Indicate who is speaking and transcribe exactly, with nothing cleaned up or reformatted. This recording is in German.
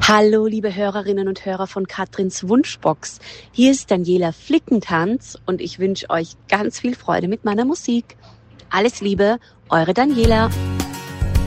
Speaker 1: Hallo, liebe Hörerinnen und Hörer von Katrins Wunschbox. Hier ist Daniela Flickentanz und ich wünsche euch ganz viel Freude mit meiner Musik. Alles Liebe, eure Daniela.